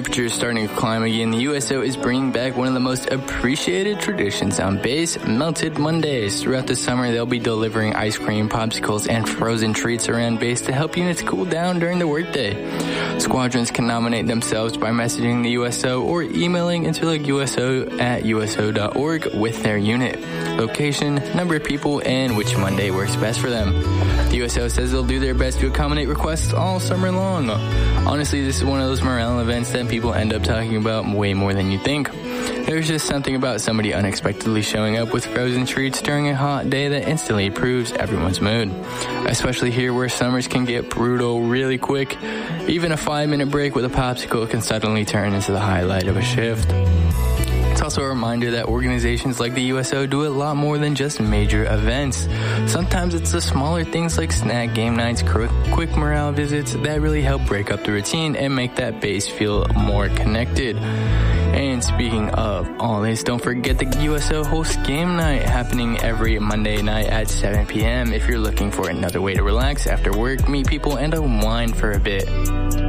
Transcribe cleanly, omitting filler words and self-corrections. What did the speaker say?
temperatures starting to climb again, the USO is bringing back one of the most appreciated traditions on base, Melted Mondays. Throughout the summer, they'll be delivering ice cream, popsicles, and frozen treats around base to help units cool down during the workday. Squadrons can nominate themselves by messaging the USO or emailing interleguso@uso.org with their unit, location, number of people, and which Monday works best for them. The USO says they'll do their best to accommodate requests all summer long. Honestly, this is one of those morale events that people end up talking about way more than you think. There's just something about somebody unexpectedly showing up with frozen treats during a hot day that instantly improves everyone's mood. Especially here where summers can get brutal really quick. Even a 5-minute break with a popsicle can suddenly turn into the highlight of a shift. It's also a reminder that organizations like the USO do a lot more than just major events. Sometimes it's the smaller things like snack game nights, quick morale visits that really help break up the routine and make that base feel more connected. And speaking of all this, don't forget the USO hosts game night happening every Monday night at 7 p.m. if you're looking for another way to relax after work, meet people, and unwind for a bit.